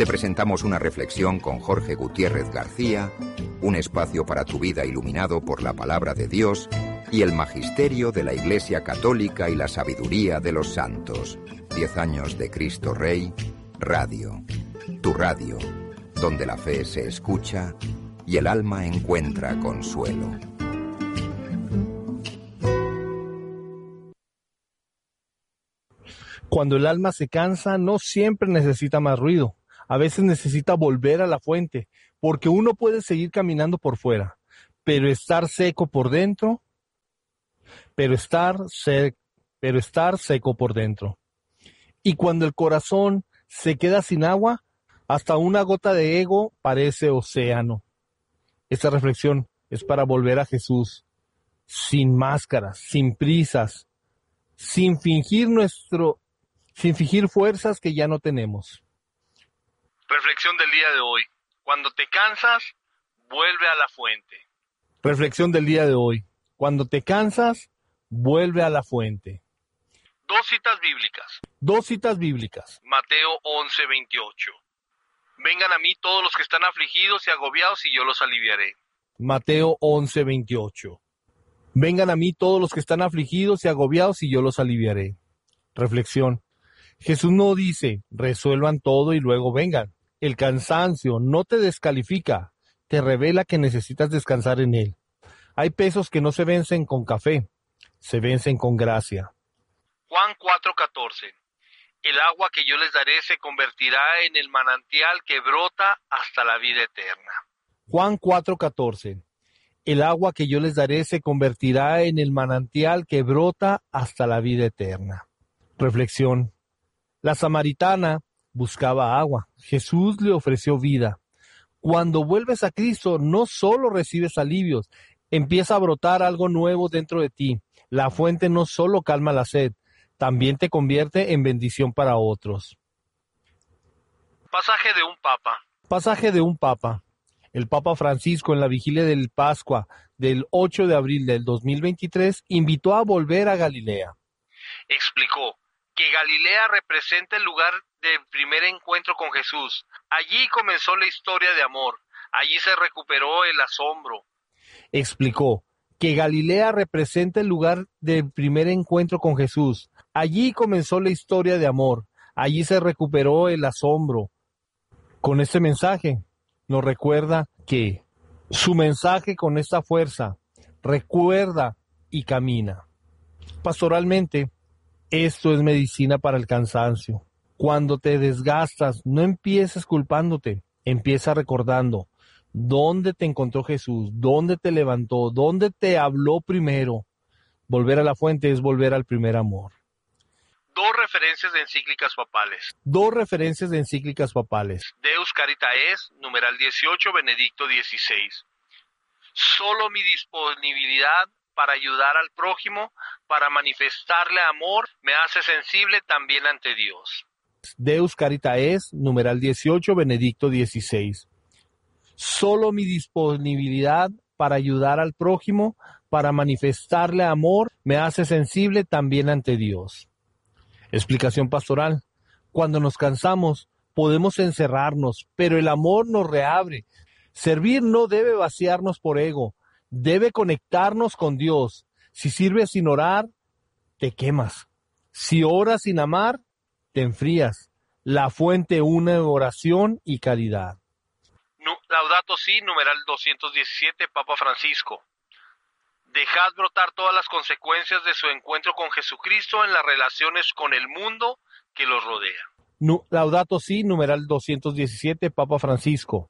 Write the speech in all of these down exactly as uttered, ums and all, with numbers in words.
Te presentamos una reflexión con Jorge Gutiérrez García, un espacio para tu vida iluminado por la palabra de Dios y el magisterio de la Iglesia Católica y la sabiduría de los santos. Diez años de Cristo Rey, Radio. Tu radio, donde la fe se escucha y el alma encuentra consuelo. Cuando el alma se cansa, no siempre necesita más ruido. A veces necesita volver a la fuente, porque uno puede seguir caminando por fuera, pero estar seco por dentro, pero estar, sec, pero estar seco por dentro. Y cuando el corazón se queda sin agua, hasta una gota de ego parece océano. Esta reflexión es para volver a Jesús, sin máscaras, sin prisas, sin fingir nuestro, sin fingir fuerzas que ya no tenemos. Reflexión del día de hoy. Cuando te cansas, vuelve a la fuente. Reflexión del día de hoy. Cuando te cansas, vuelve a la fuente. Dos citas bíblicas. Dos citas bíblicas. Mateo once veintiocho. Vengan a mí todos los que están afligidos y agobiados y yo los aliviaré. Mateo once veintiocho. Vengan a mí todos los que están afligidos y agobiados y yo los aliviaré. Reflexión. Jesús no dice, resuelvan todo y luego vengan. El cansancio no te descalifica, te revela que necesitas descansar en él. Hay pesos que no se vencen con café, se vencen con gracia. Juan cuatro catorce. El agua que yo les daré se convertirá en el manantial que brota hasta la vida eterna. Juan cuatro catorce. El agua que yo les daré se convertirá en el manantial que brota hasta la vida eterna. Reflexión. La samaritana buscaba agua. Jesús le ofreció vida. Cuando vuelves a Cristo, no solo recibes alivios, empieza a brotar algo nuevo dentro de ti. La fuente no solo calma la sed, también te convierte en bendición para otros. Pasaje de un papa. Pasaje de un papa. El Papa Francisco, en la vigilia del Pascua del ocho de abril del dos mil veintitrés, invitó a volver a Galilea. Explicó que Galilea representa el lugar del primer encuentro con Jesús. Allí comenzó la historia de amor. Allí se recuperó el asombro. Explicó que Galilea representa el lugar del primer encuentro con Jesús. Allí comenzó la historia de amor. Allí se recuperó el asombro. Con este mensaje nos recuerda que su mensaje con esta fuerza recuerda y camina. Pastoralmente, esto es medicina para el cansancio. Cuando te desgastas, no empieces culpándote, empieza recordando dónde te encontró Jesús, dónde te levantó, dónde te habló primero. Volver a la fuente es volver al primer amor. Dos referencias de encíclicas papales. Dos referencias de encíclicas papales. Deus Caritaes, numeral dieciocho, Benedicto dieciséis. Solo mi disponibilidad para ayudar al prójimo, para manifestarle amor, me hace sensible también ante Dios. Deus Caritaes, numeral dieciocho, Benedicto dieciséis. Solo mi disponibilidad para ayudar al prójimo, para manifestarle amor, me hace sensible también ante Dios. Explicación pastoral. Cuando nos cansamos, podemos encerrarnos, pero el amor nos reabre. Servir no debe vaciarnos por ego, debe conectarnos con Dios. Si sirves sin orar, te quemas. Si oras sin amar, te enfrías. La fuente une oración y caridad. Laudato Si, numeral doscientos diecisiete, Papa Francisco. Dejad brotar todas las consecuencias de su encuentro con Jesucristo en las relaciones con el mundo que los rodea. Laudato Si, numeral doscientos diecisiete, Papa Francisco.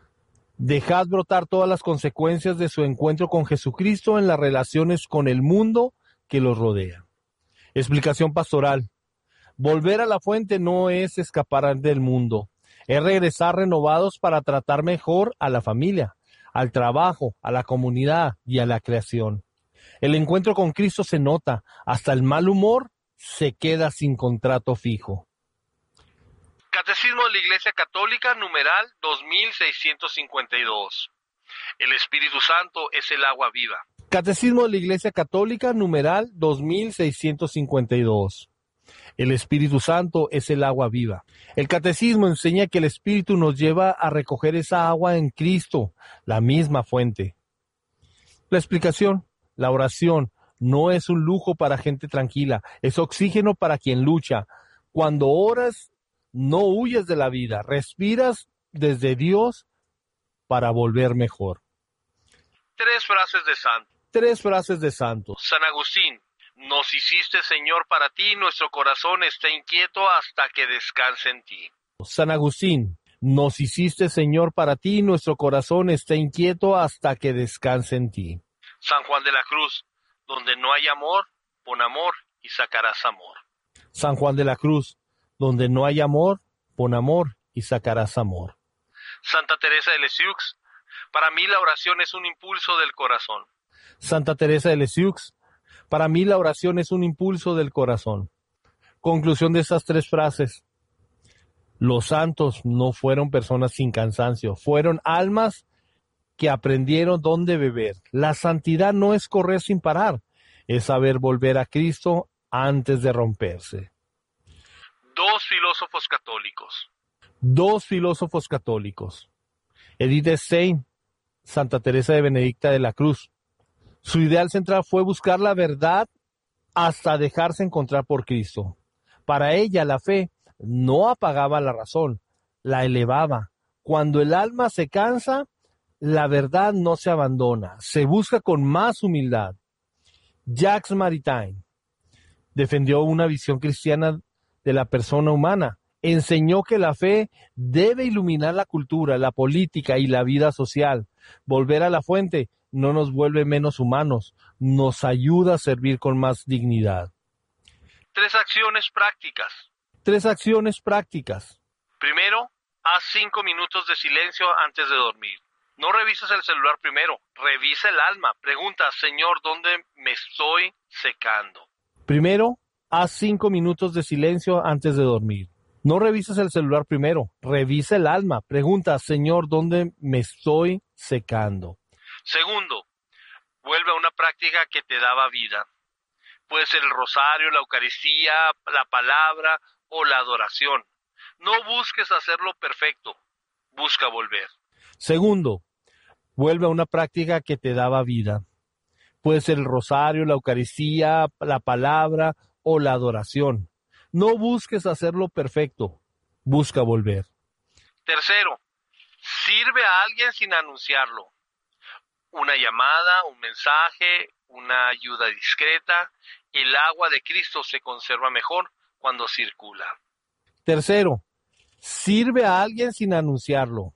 Dejad brotar todas las consecuencias de su encuentro con Jesucristo en las relaciones con el mundo que los rodea. Explicación pastoral. Volver a la fuente no es escapar del mundo, es regresar renovados para tratar mejor a la familia, al trabajo, a la comunidad y a la creación. El encuentro con Cristo se nota, hasta el mal humor se queda sin contrato fijo. Catecismo de la Iglesia Católica, numeral dos mil seiscientos cincuenta y dos. El Espíritu Santo es el agua viva. Catecismo de la Iglesia Católica, numeral dos mil seiscientos cincuenta y dos. El Espíritu Santo es el agua viva. El Catecismo enseña que el Espíritu nos lleva a recoger esa agua en Cristo, la misma fuente. La explicación, la oración, no es un lujo para gente tranquila, es oxígeno para quien lucha. Cuando oras, no huyes de la vida, respiras desde Dios para volver mejor. Tres frases de santo. Tres frases de santos. San Agustín: nos hiciste, Señor, para ti, nuestro corazón está inquieto hasta que descanse en ti. San Agustín: nos hiciste, Señor, para ti, nuestro corazón está inquieto hasta que descanse en ti. San Juan de la Cruz: donde no hay amor, pon amor y sacarás amor. San Juan de la Cruz: donde no hay amor, pon amor y sacarás amor. Santa Teresa de Lisieux: para mí la oración es un impulso del corazón. Santa Teresa de Lisieux: para mí la oración es un impulso del corazón. Conclusión de estas tres frases: los santos no fueron personas sin cansancio, fueron almas que aprendieron dónde beber. La santidad no es correr sin parar, es saber volver a Cristo antes de romperse. Dos filósofos católicos. Dos filósofos católicos. Edith Stein, Santa Teresa de Benedicta de la Cruz. Su ideal central fue buscar la verdad hasta dejarse encontrar por Cristo. Para ella la fe no apagaba la razón, la elevaba. Cuando el alma se cansa, la verdad no se abandona, se busca con más humildad. Jacques Maritain defendió una visión cristiana de la persona humana. Enseñó que la fe debe iluminar la cultura, la política y la vida social. Volver a la fuente no nos vuelve menos humanos, nos ayuda a servir con más dignidad. Tres acciones prácticas. Tres acciones prácticas. Primero, haz cinco minutos de silencio antes de dormir. No revises el celular primero, revisa el alma. Pregunta: Señor, ¿dónde me estoy secando? Primero, haz cinco minutos de silencio antes de dormir. No revises el celular primero, revisa el alma. Pregunta: Señor, ¿dónde me estoy secando? Segundo, vuelve a una práctica que te daba vida. Puede ser el rosario, la Eucaristía, la palabra o la adoración. No busques hacerlo perfecto, busca volver. Segundo, vuelve a una práctica que te daba vida. Puede ser el rosario, la Eucaristía, la palabra o la adoración. No busques hacerlo perfecto, busca volver. Tercero, sirve a alguien sin anunciarlo. Una llamada, un mensaje, una ayuda discreta. El agua de Cristo se conserva mejor cuando circula. Tercero, sirve a alguien sin anunciarlo.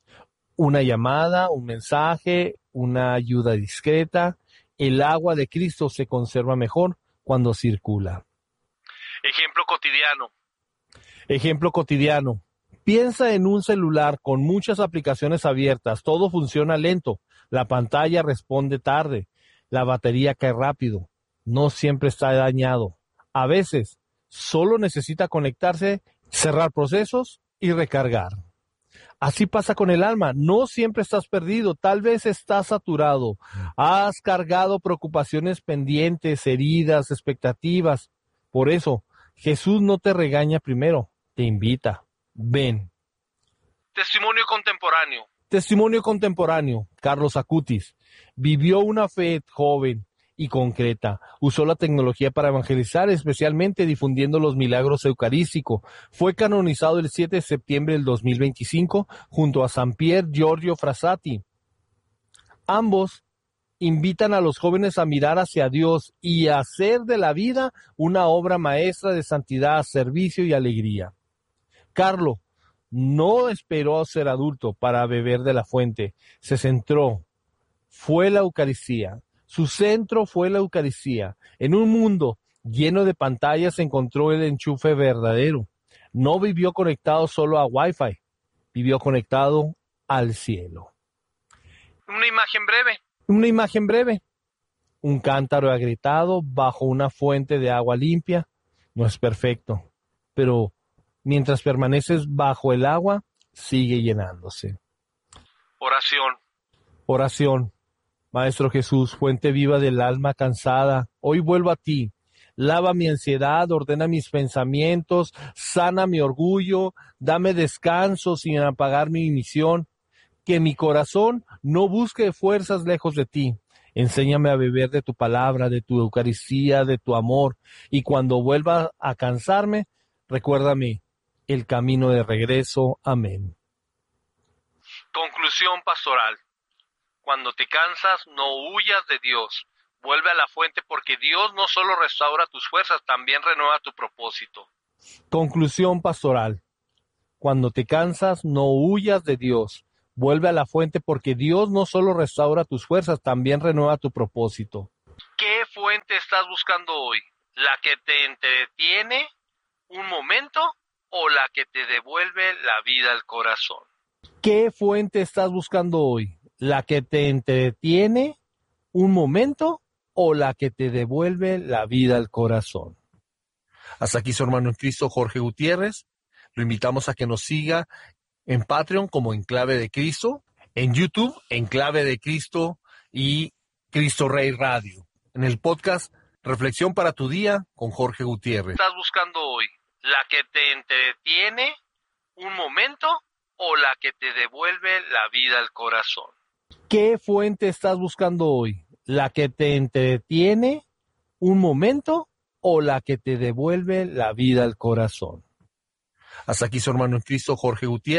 Una llamada, un mensaje, una ayuda discreta. El agua de Cristo se conserva mejor cuando circula. Ejemplo cotidiano. Ejemplo cotidiano. Piensa en un celular con muchas aplicaciones abiertas. Todo funciona lento. La pantalla responde tarde. La batería cae rápido. No siempre está dañado. A veces solo necesita conectarse, cerrar procesos y recargar. Así pasa con el alma. No siempre estás perdido. Tal vez estás saturado. Has cargado preocupaciones pendientes, heridas, expectativas. Por eso, Jesús no te regaña primero, te invita. Ven. Testimonio contemporáneo. Testimonio contemporáneo. Carlos Acutis vivió una fe joven y concreta. Usó la tecnología para evangelizar, especialmente difundiendo los milagros eucarísticos. Fue canonizado el siete de septiembre del dos mil veinticinco junto a San Pier Giorgio Frassati. Ambos invitan a los jóvenes a mirar hacia Dios y a hacer de la vida una obra maestra de santidad, servicio y alegría. Carlo no esperó ser adulto para beber de la fuente. Se centró. Fue la Eucaristía. Su centro fue la Eucaristía. En un mundo lleno de pantallas encontró el enchufe verdadero. No vivió conectado solo a Wi-Fi. Vivió conectado al cielo. Una imagen breve. Una imagen breve. Un cántaro agrietado bajo una fuente de agua limpia. No es perfecto, pero mientras permaneces bajo el agua, sigue llenándose. Oración. Oración. Maestro Jesús, fuente viva del alma cansada, hoy vuelvo a ti. Lava mi ansiedad, ordena mis pensamientos, sana mi orgullo, dame descanso sin apagar mi misión. Que mi corazón no busque fuerzas lejos de ti. Enséñame a beber de tu palabra, de tu Eucaristía, de tu amor. Y cuando vuelva a cansarme, recuérdame el camino de regreso. Amén. Conclusión pastoral. Cuando te cansas, no huyas de Dios. Vuelve a la fuente porque Dios no solo restaura tus fuerzas, también renueva tu propósito. Conclusión pastoral. Cuando te cansas, no huyas de Dios. Vuelve a la fuente porque Dios no solo restaura tus fuerzas, también renueva tu propósito. ¿Qué fuente estás buscando hoy? ¿La que te entretiene un momento o la que te devuelve la vida al corazón? ¿Qué fuente estás buscando hoy? ¿La que te entretiene un momento o la que te devuelve la vida al corazón? Hasta aquí su hermano en Cristo, Jorge Gutiérrez. Lo invitamos a que nos siga en Patreon como Enclave de Cristo, en YouTube, Enclave de Cristo y Cristo Rey Radio. En el podcast Reflexión para tu Día con Jorge Gutiérrez. ¿Estás buscando hoy? ¿La que te entretiene un momento o la que te devuelve la vida al corazón? ¿Qué fuente estás buscando hoy? ¿La que te entretiene un momento o la que te devuelve la vida al corazón? Hasta aquí su hermano en Cristo, Jorge Gutiérrez.